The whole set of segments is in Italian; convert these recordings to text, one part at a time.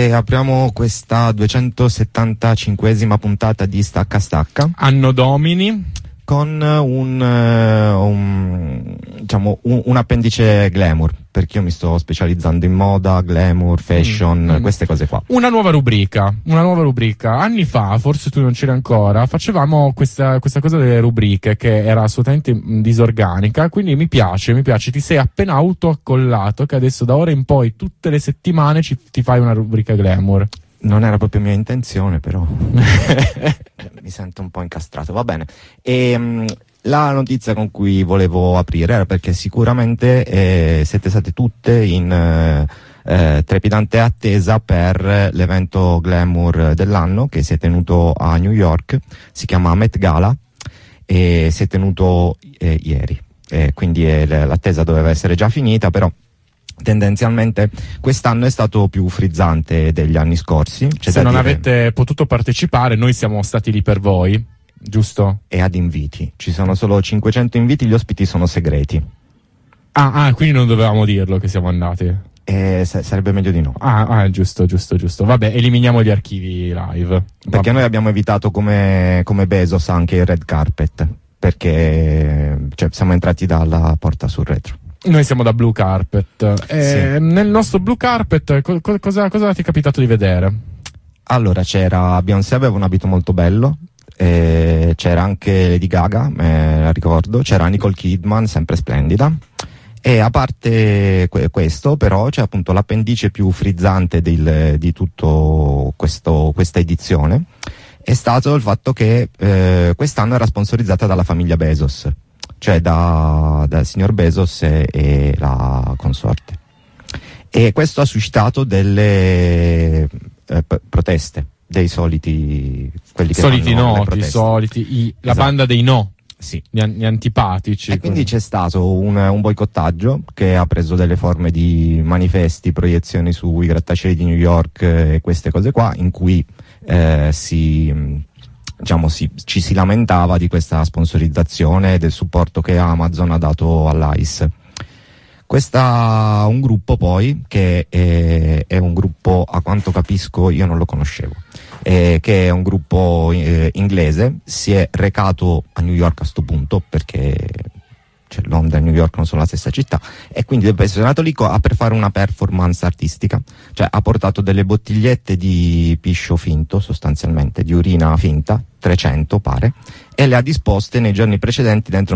E apriamo questa 275esima puntata di Stacca Stacca. Anno Domini. Con un appendice glamour, perché io mi sto specializzando in moda, glamour, fashion, queste cose qua. Una nuova rubrica. Anni fa, forse tu non c'eri ancora, facevamo questa cosa delle rubriche che era assolutamente disorganica, quindi mi piace, ti sei appena autoaccollato che adesso da ora in poi tutte le settimane ti fai una rubrica glamour. Non era proprio mia intenzione, però mi sento un po' incastrato, va bene. E la notizia con cui volevo aprire era perché sicuramente siete state tutte in trepidante attesa per l'evento glamour dell'anno che si è tenuto a New York, si chiama Met Gala e si è tenuto ieri, quindi l'attesa doveva essere già finita, però tendenzialmente quest'anno è stato più frizzante degli anni scorsi. Se non avete potuto partecipare, noi siamo stati lì per voi, giusto? E ad inviti, ci sono solo 500 inviti, gli ospiti sono segreti. Quindi non dovevamo dirlo che siamo andati. Sarebbe meglio di no. Giusto. Vabbè, eliminiamo gli archivi live. Perché noi abbiamo evitato come Bezos anche il red carpet, perché siamo entrati dalla porta sul retro. Noi siamo da Blue Carpet. Sì. Nel nostro Blue Carpet cosa ti è capitato di vedere? Allora c'era Beyoncé, aveva un abito molto bello, c'era anche Lady Gaga, me la ricordo, c'era Nicole Kidman, sempre splendida, e a parte questo però c'è appunto l'appendice più frizzante di tutto questa edizione, è stato il fatto che quest'anno era sponsorizzata dalla famiglia Bezos, cioè dal signor Bezos e la consorte, e questo ha suscitato delle proteste dei soliti, quelli che soliti fanno le noti, proteste. la banda dei no, sì, gli antipatici, e quindi c'è stato un boicottaggio che ha preso delle forme di manifesti, proiezioni sui grattacieli di New York e queste cose qua, in cui ci si lamentava di questa sponsorizzazione e del supporto che Amazon ha dato all'ICE. Un gruppo poi che è un gruppo, a quanto capisco io non lo conoscevo, che è un gruppo inglese, si è recato a New York a sto punto perché Londra e New York non sono la stessa città, e quindi è nato lì per fare una performance artistica, cioè ha portato delle bottigliette di piscio finto, sostanzialmente di urina finta, 300 pare, e le ha disposte nei giorni precedenti dentro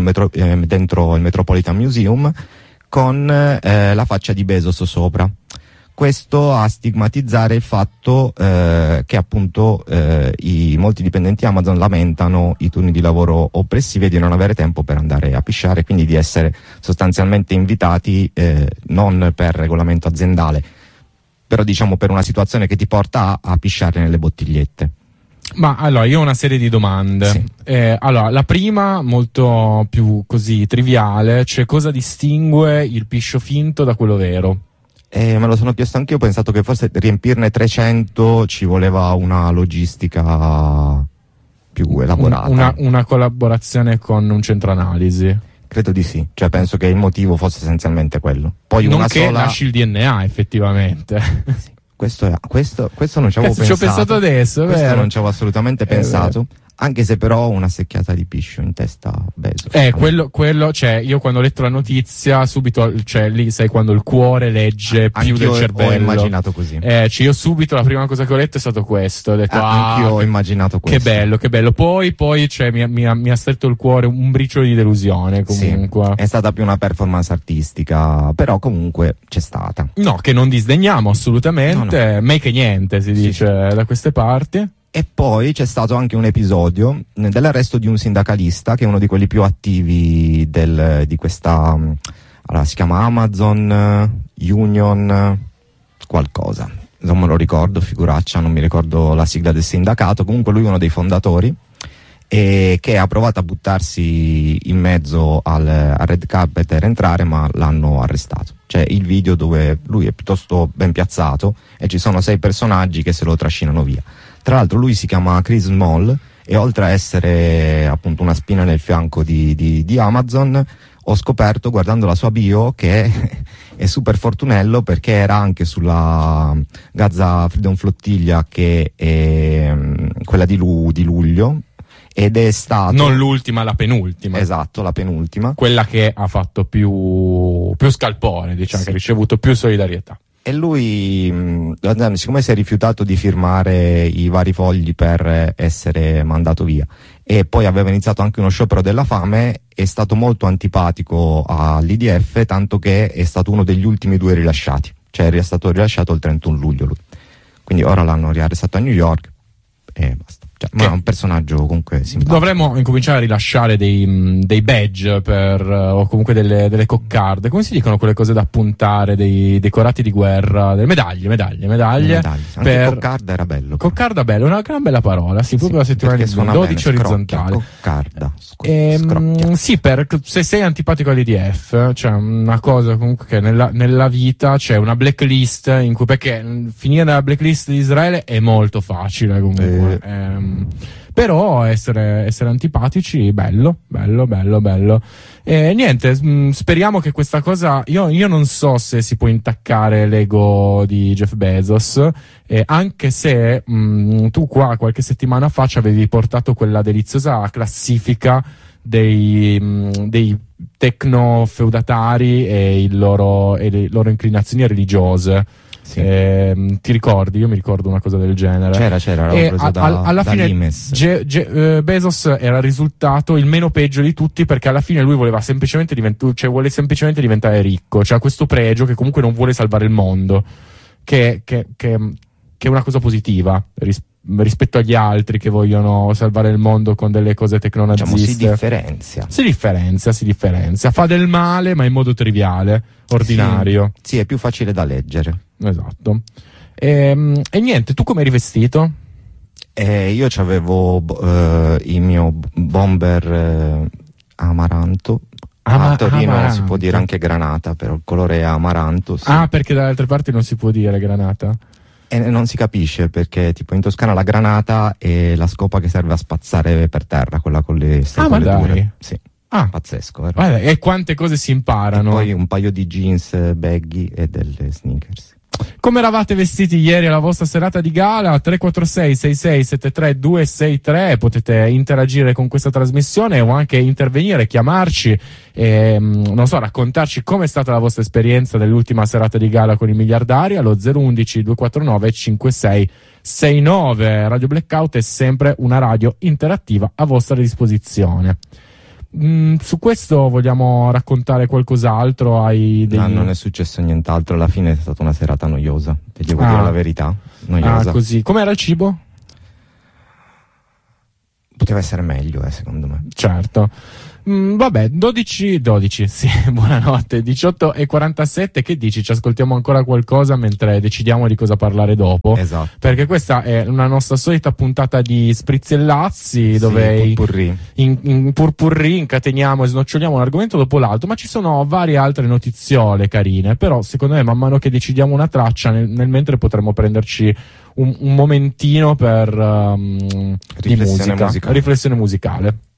il Metropolitan Museum con la faccia di Bezos sopra. Questo a stigmatizzare il fatto che appunto i molti dipendenti Amazon lamentano i turni di lavoro oppressivi e di non avere tempo per andare a pisciare, quindi di essere sostanzialmente invitati non per regolamento aziendale, però diciamo per una situazione che ti porta a pisciare nelle bottigliette. Ma allora io ho una serie di domande. Sì. Allora, la prima, molto più così triviale, cioè cosa distingue il piscio finto da quello vero? Me lo sono chiesto anche io, ho pensato che forse riempirne 300 ci voleva una logistica più elaborata. Una collaborazione con un centro analisi. Credo di sì, cioè penso che il motivo fosse essenzialmente quello. Poi non una che sola... lasci il DNA effettivamente. Sì. Questo non ci avevo pensato. Ci ho pensato adesso, questo vero? non ci avevo assolutamente pensato. Anche se però ho una secchiata di piscio in testa Bezos. Quello, cioè, io quando ho letto la notizia, subito, cioè, lì sai quando il cuore legge più del cervello. Ho immaginato così. Cioè, io subito la prima cosa che ho letto è stato questo. Ho detto, anch'io ho immaginato questo. Che bello. Poi, cioè, mi ha stretto il cuore un briciolo di delusione, comunque. Sì, è stata più una performance artistica, però comunque c'è stata. No, che non disdegniamo assolutamente, no. Mai che niente, si dice da queste parti. E poi c'è stato anche un episodio dell'arresto di un sindacalista che è uno di quelli più attivi di questa, allora si chiama Amazon Union qualcosa, non me lo ricordo, figuraccia, non mi ricordo la sigla del sindacato, comunque lui è uno dei fondatori, e che ha provato a buttarsi in mezzo al red carpet per entrare, ma l'hanno arrestato. C'è il video dove lui è piuttosto ben piazzato e ci sono 6 personaggi che se lo trascinano via. Tra l'altro lui si chiama Chris Small e oltre a essere appunto una spina nel fianco di Amazon, ho scoperto guardando la sua bio che è super fortunello, perché era anche sulla Gaza Freedom Flottiglia, che è quella di luglio, ed è stato... Non l'ultima, la penultima. Esatto, la penultima. Quella che ha fatto più scalpore, diciamo, Sì. che ha ricevuto più solidarietà. E lui, siccome si è rifiutato di firmare i vari fogli per essere mandato via, e poi aveva iniziato anche uno sciopero della fame, è stato molto antipatico all'IDF, tanto che è stato uno degli ultimi 2 rilasciati, cioè è stato rilasciato il 31 luglio lui. Quindi ora l'hanno riarrestato a New York e basta. Ma è un personaggio comunque simpatico. Dovremmo incominciare a rilasciare dei badge o comunque delle coccarde. Come si dicono quelle cose da puntare, dei decorati di guerra, delle medaglie. Anche coccarda era bello. Coccarda bello, una gran bella parola, sì, proprio la settimana di 12 orizzontale. Coccarda. Sì, se sei antipatico all'IDF, c'è una cosa comunque che nella vita c'è una blacklist in cui, perché finire nella blacklist di Israele è molto facile comunque. Però essere antipatici, bello. E niente, speriamo che questa cosa, io non so se si può intaccare l'ego di Jeff Bezos, anche se tu qua qualche settimana fa ci avevi portato quella deliziosa classifica dei tecno-feudatari e le loro inclinazioni religiose. Sì. Ti ricordi? Io mi ricordo una cosa del genere. C'era, l'avevo preso alla fine Limes. Bezos era risultato il meno peggio di tutti, perché alla fine lui voleva semplicemente vuole semplicemente diventare ricco, cioè ha questo pregio che comunque non vuole salvare il mondo, che è una cosa positiva rispetto agli altri che vogliono salvare il mondo con delle cose tecnonaziste. Diciamo, si differenzia, fa del male ma in modo triviale, ordinario. Sì, è più facile da leggere. Esatto. E niente, tu come eri vestito? Io c'avevo il mio bomber amaranto. A Torino amaranto. si può dire anche granata, però il colore è amaranto. Sì. Ah, perché dalle altre parti non si può dire granata? E non si capisce, perché tipo in Toscana la granata è la scopa che serve a spazzare per terra, quella con le stropole dure. Sì. Pazzesco, vero? Guarda, e quante cose si imparano. E poi un paio di jeans baggy e delle sneakers. Come eravate vestiti ieri alla vostra serata di gala? 346 66 73 263, potete interagire con questa trasmissione o anche intervenire, chiamarci e non so, raccontarci com'è stata la vostra esperienza dell'ultima serata di gala con i miliardari allo 011 249 5669. Radio Blackout è sempre una radio interattiva a vostra disposizione. Su questo vogliamo raccontare qualcos'altro? No, non è successo nient'altro, alla fine è stata una serata noiosa, ti devo dire la verità, noiosa. Così. Com'era il cibo? Poteva essere meglio, secondo me. Certo. Vabbè, 12, sì, buonanotte, 18:47, che dici? Ci ascoltiamo ancora qualcosa mentre decidiamo di cosa parlare dopo? Esatto. Perché questa è una nostra solita puntata di sprizzellazzi, dove in purpurri incateniamo e snoccioliamo un argomento dopo l'altro, ma ci sono varie altre notiziole carine, però secondo me man mano che decidiamo una traccia, nel mentre potremmo prenderci un momentino per di musica, riflessione musicale.